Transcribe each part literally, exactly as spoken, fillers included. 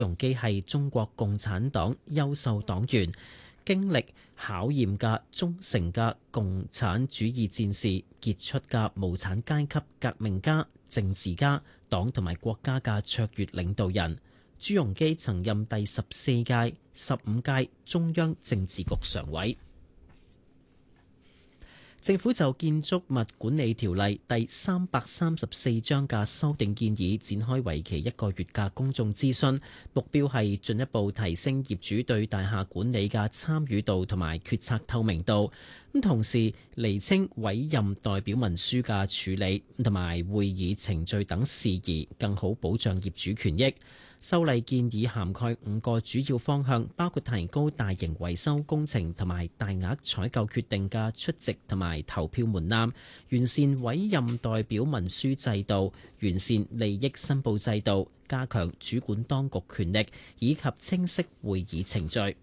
容基係中國共產黨優秀黨員，經歷考驗嘅忠誠嘅共產主義戰士，傑出嘅無產階級革命家、政治家、黨同埋國家嘅卓越領導人。朱鎔基曾任第十四屆、十五屆中央政治局常委。政府就建築物管理條例第三百三十四章嘅修訂建議展開為期一個月嘅公眾諮詢，目標係進一步提升業主對大廈管理嘅參與度同埋決策透明度，咁同時釐清委任代表文書嘅處理同埋會議程序等事宜，更好保障業主權益。修例建議涵蓋五個主要方向，包括提高大型維修工程同埋大額採購決定嘅出席同埋投票門檻，完善委任代表文書制度，完善利益申報制度，加強主管當局權力，以及清晰會議程序。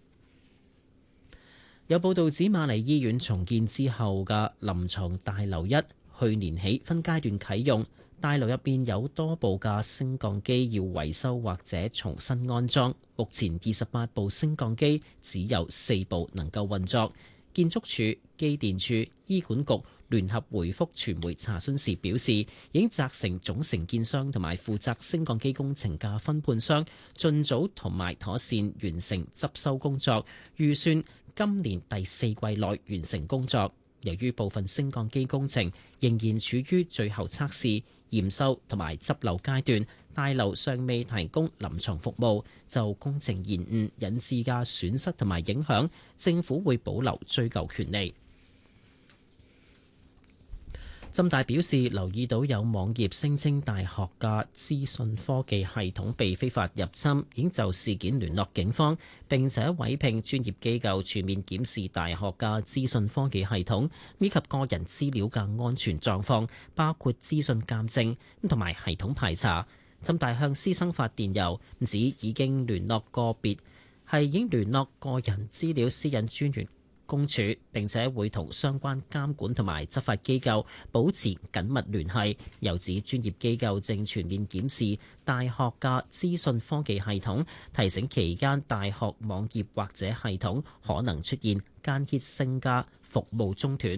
有報道指瑪麗醫院重建之後嘅臨床大樓一去年起分階段啟用。大樓入邊有多部嘅升降機要維修或者重新安裝，目前二十八部升降機只有四部能夠運作。建築署、機電署、醫管局聯合回覆傳媒查詢時表示，已經責成總承建商同埋負責升降機工程嘅分判商，盡早同埋妥善完成執修工作，預算今年第四季內完成工作。由於部分升降機工程仍然處於最後測試、驗收同埋執漏階段，大樓尚未提供臨床服務，就工程延誤引致嘅損失同埋影響，政府會保留追究權利。浸大表示留意到有網頁聲稱大學嘅資訊科技系統被非法入侵，已經就事件聯絡警方，並且委聘專業機構全面檢視大學嘅資訊科技系統以及個人資料嘅安全狀況，包括資訊鑑證同埋系統排查。浸大向師生發電郵，指已經聯絡個別係已經聯絡個人資料私隱專員公署，並且會同相關監管同埋執法機構保持緊密聯繫。又指專業機構正全面檢視大學嘅資訊科技系統，提醒期間大學網頁或者系統可能出現間歇性嘅服務中斷。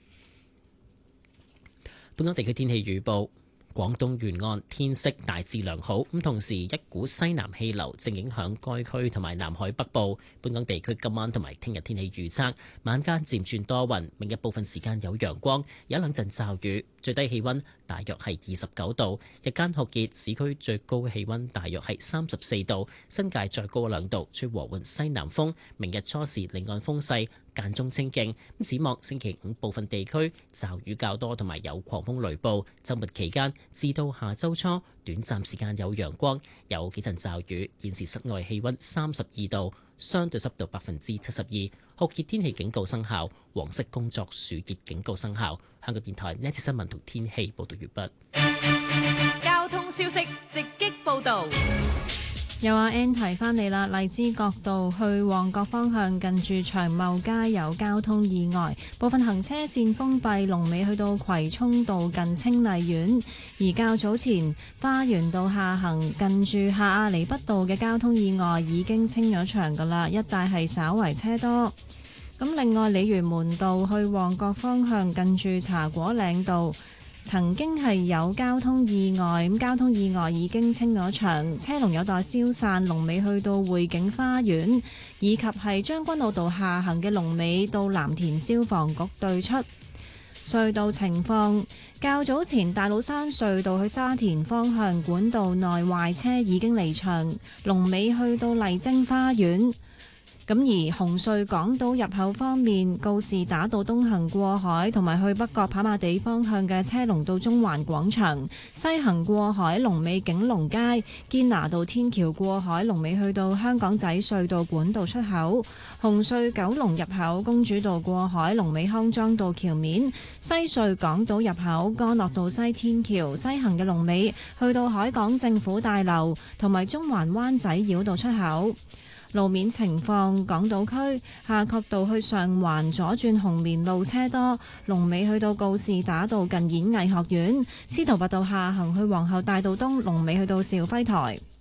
本港地區天氣預報。廣東沿岸天色大致良好，咁同時一股西南氣流正影響該區同埋南海北部。本港地區今晚同埋聽日天氣預測：晚間漸轉多雲，明日部分時間有陽光，有一兩陣驟雨，最低氣溫大約係二十九度，日間酷熱，市區最高氣溫大約係三十四度，新界再高兩度，吹和緩西南風。明日初時離岸風勢間中清勁，咁展望星期五部分地區驟雨較多，同埋有狂風雷暴。週末期間至到下週初，短暫時間有陽光，有幾陣驟雨。現時室外氣溫三十二度，相對濕度百分之七十二，酷熱天氣警告生效，黃色工作暑熱警告生效。香港電台呢一節新聞同天氣報道完畢。 交通消息直擊報道。 有阿 N 提翻你啦，荔枝角道去旺角方向近住長茂街有交通意外，部分行車線封閉，龍尾去到葵涌道近清麗苑。而較早前花園道下行近住下亞厘畢道嘅交通意外已經清咗場噶啦，一帶係稍為車多。咁另外鯉魚門道去旺角方向近住茶果嶺道曾經係有交通意外，咁交通意外已經清咗場，車龍有待消散，龍尾去到匯景花園，以及係將軍澳道下行嘅龍尾到藍田消防局對出。隧道情況，較早前大老山隧道去沙田方向管道內壞車已經離場，龍尾去到麗晶花園。咁而紅隧港島入口方面，告士打道東行過海同埋去北角跑馬地方向嘅車龍到中環廣場，西行過海龍尾景隆街，堅拿道天橋過海龍尾去到香港仔隧道管道出口，紅隧九龍入口公主道過海龍尾康莊道橋面，西隧港島入口干諾道西天橋西行嘅龍尾去到海港政府大樓同埋中環灣仔繞道出口。路面情況，港島區夏慤道去上環左轉紅棉路車多，龍尾去到告士打道近演藝學院；司徒拔道下行去皇后大道東，龍尾去到兆輝台。